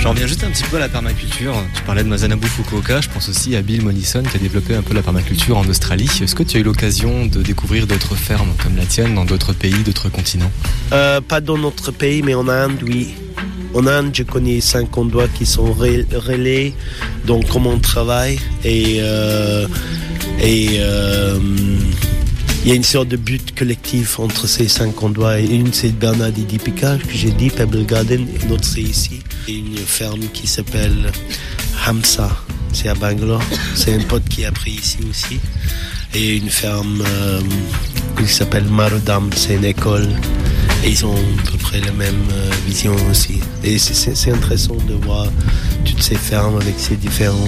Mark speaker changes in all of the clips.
Speaker 1: J'en reviens juste un petit peu à la permaculture. Tu parlais de Masanabu Fukuoka, je pense aussi à Bill Mollison qui a développé un peu la permaculture en Australie. Est-ce que tu as eu l'occasion de découvrir d'autres fermes comme la tienne dans d'autres pays, d'autres continents?
Speaker 2: Pas dans notre pays, mais en Inde, oui. En Inde, je connais 5 endroits qui sont relais, donc comment on travaille. Et il y a une sorte de but collectif entre ces 5 endroits. Et une, c'est Bernard Dipika, que j'ai dit, Pebble Garden, et l'autre, c'est ici. Et une ferme qui s'appelle Hamsa, c'est à Bangalore. C'est un pote qui a pris ici aussi. Et une ferme qui s'appelle Marudam, c'est une école. Et ils ont à peu près la même vision aussi. Et c'est intéressant de voir toutes ces fermes avec ces différents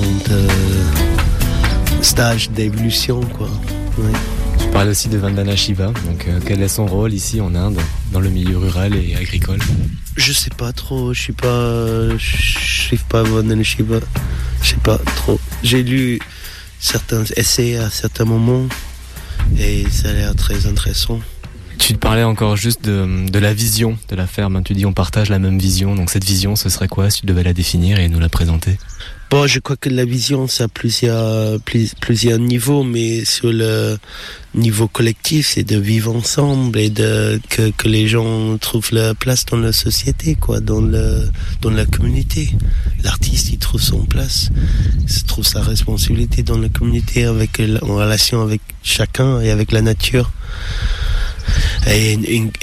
Speaker 2: stages d'évolution, quoi. Ouais.
Speaker 1: Tu parles aussi de Vandana Shiva. Donc, quel est son rôle ici en Inde, dans le milieu rural et agricole?
Speaker 2: Je sais pas trop. Je suis pas Vandana Shiva. Je sais pas trop. J'ai lu certains essais à certains moments et ça a l'air très intéressant.
Speaker 1: Tu te parlais encore juste de la vision de la ferme. Tu dis on partage la même vision. Donc cette vision, ce serait quoi si tu devais la définir et nous la présenter?
Speaker 2: Bon, je crois que la vision, ça a plusieurs niveaux, mais sur le niveau collectif, c'est de vivre ensemble et que les gens trouvent leur place dans la société, quoi, dans la communauté. L'artiste, il trouve son place, il trouve sa responsabilité dans la communauté en relation avec chacun et avec la nature. Et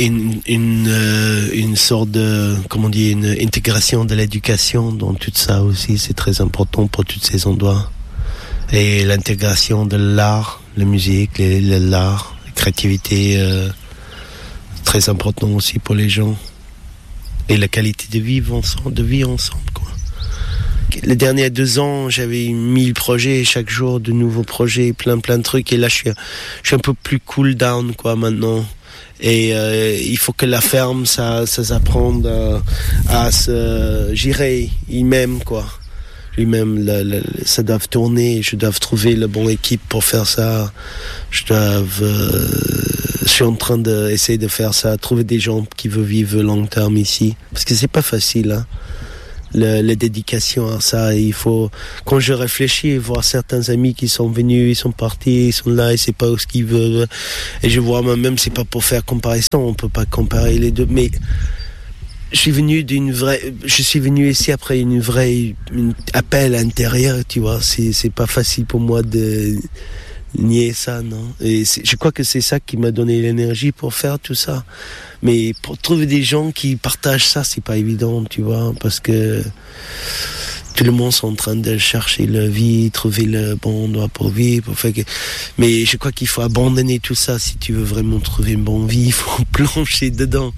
Speaker 2: une sorte de, une intégration de l'éducation dans tout ça aussi, c'est très important pour tous ces endroits. Et l'intégration de l'art, la musique, l'art, la créativité, très important aussi pour les gens. Et la qualité de vivre ensemble, quoi. Les derniers 2 ans, j'avais 1000 projets, chaque jour de nouveaux projets, plein de trucs. Et là, je suis un peu plus cool down, quoi, maintenant. Et il faut que la ferme, ça s'apprenne à se gérer lui-même, quoi. Lui-même, ça doit tourner. Je dois trouver la bonne équipe pour faire ça. Je suis en train d'essayer de faire ça, trouver des gens qui veulent vivre long terme ici, parce que c'est pas facile, hein. La dédication à ça, il faut, quand je réfléchis, voir certains amis qui sont venus, ils sont partis, ils sont là, et c'est pas ce qu'ils veulent, et je vois moi-même, c'est pas pour faire comparaison, on peut pas comparer les deux, mais je suis venu ici après une appel intérieur, tu vois, c'est pas facile pour moi de nier ça, non? Et je crois que c'est ça qui m'a donné l'énergie pour faire tout ça. Mais pour trouver des gens qui partagent ça, c'est pas évident, tu vois, parce que tout le monde est en train de chercher la vie, trouver le bon endroit pour vivre. Mais je crois qu'il faut abandonner tout ça si tu veux vraiment trouver une bonne vie. Il faut plonger dedans.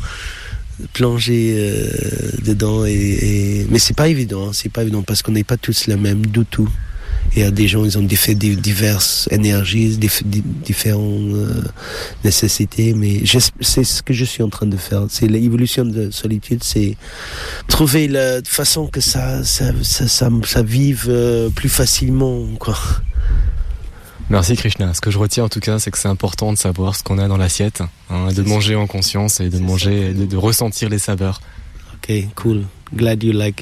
Speaker 2: Mais c'est pas évident, parce qu'on n'est pas tous les mêmes du tout. Il y a des gens, ils ont diverses énergies, différentes nécessités, mais c'est ce que je suis en train de faire. C'est l'évolution de solitude, c'est trouver la façon que ça vive plus facilement, quoi.
Speaker 1: Merci Krishna. Ce que je retiens en tout cas, c'est que c'est important de savoir ce qu'on a dans l'assiette, hein, de manger en conscience et de ressentir les saveurs.
Speaker 2: Ok, cool. Glad you like it.